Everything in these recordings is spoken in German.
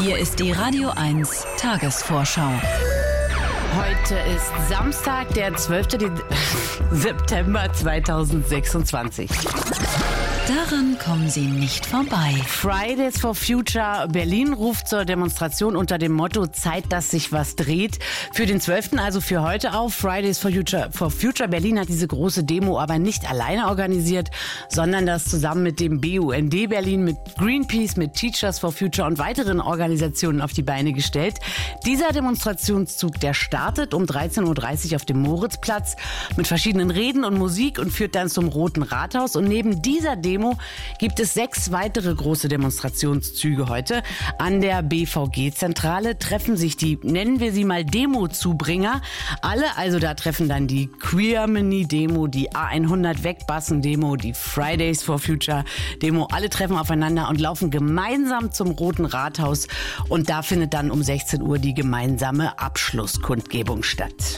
Hier ist die Radio 1 Tagesvorschau. Heute ist Samstag, der 12. September 2026. Daran kommen Sie nicht vorbei. Fridays for Future Berlin ruft zur Demonstration unter dem Motto Zeit, dass sich was dreht. Für den 12., also für heute auf. Fridays for Future Berlin hat diese große Demo aber nicht alleine organisiert, sondern das zusammen mit dem BUND Berlin, mit Greenpeace, mit Teachers for Future und weiteren Organisationen auf die Beine gestellt. Dieser Demonstrationszug, der startet um 13.30 Uhr auf dem Moritzplatz mit verschiedenen Reden und Musik und führt dann zum Roten Rathaus. Und neben dieser Demo gibt es 6 weitere große Demonstrationszüge heute. An der BVG-Zentrale treffen sich die, nennen wir sie mal Demo-Zubringer. Alle, also da treffen dann die Queermany-Demo, die A100-Wegbassen-Demo, die Fridays for Future-Demo. Alle treffen aufeinander und laufen gemeinsam zum Roten Rathaus. Und da findet dann um 16 Uhr die gemeinsame Abschlusskundgebung statt.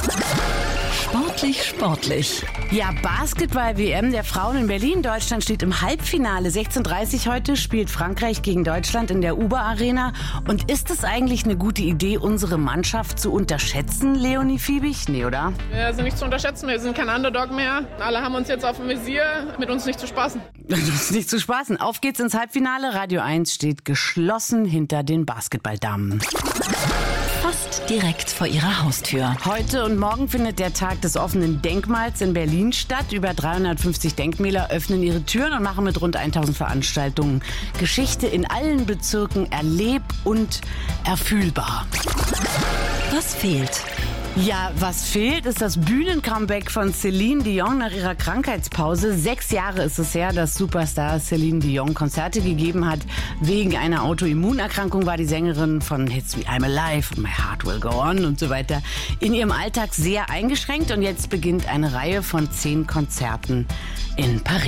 Sportlich. Ja, Basketball-WM der Frauen in Berlin. Deutschland steht im Halbfinale. 16:30 heute spielt Frankreich gegen Deutschland in der Uber-Arena. Und ist es eigentlich eine gute Idee, unsere Mannschaft zu unterschätzen, Leonie Fiebig? Nee, oder? Wir sind nicht zu unterschätzen, wir sind kein Underdog mehr. Alle haben uns jetzt auf dem Visier, mit uns nicht zu spaßen. Das ist nicht zu spaßen. Auf geht's ins Halbfinale. Radio 1 steht geschlossen hinter den Basketballdamen. Fast direkt vor Ihrer Haustür. Heute und morgen findet der Tag des offenen Denkmals in Berlin statt. Über 350 Denkmäler öffnen ihre Türen und machen mit rund 1000 Veranstaltungen Geschichte in allen Bezirken erleb- und erfühlbar. Was fehlt? Ja, was fehlt, ist das Bühnencomeback von Celine Dion nach ihrer Krankheitspause. 6 Jahre ist es her, dass Superstar Celine Dion Konzerte gegeben hat. Wegen einer Autoimmunerkrankung war die Sängerin von Hits wie I'm Alive und My Heart Will Go On und so weiter in ihrem Alltag sehr eingeschränkt. Und jetzt beginnt eine Reihe von 10 Konzerten in Paris.